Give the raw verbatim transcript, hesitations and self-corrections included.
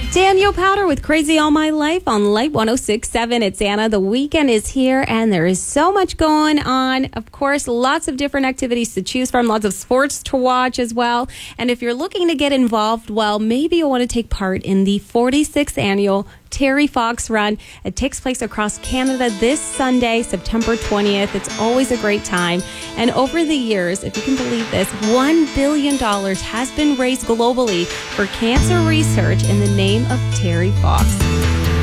Daniel Powder with Crazy All My Life on Light one oh six point seven. It's Anna. The weekend is here, and there is so much going on. Of course, lots of different activities to choose from, lots of sports to watch as well. And if you're looking to get involved, well, maybe you'll want to take part in the forty-sixth annual Terry Fox Run. It takes place across Canada this Sunday, September twentieth. It's always a great time. And over the years, if you can believe this, one billion dollars has been raised globally for cancer research in the name of Terry Fox.